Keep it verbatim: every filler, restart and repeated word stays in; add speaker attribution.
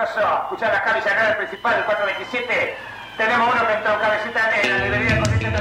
Speaker 1: pasó? Escuchá la cabeza acá del principal, el cuatro veintisiete. Tenemos uno que entró cabecita negra, librería con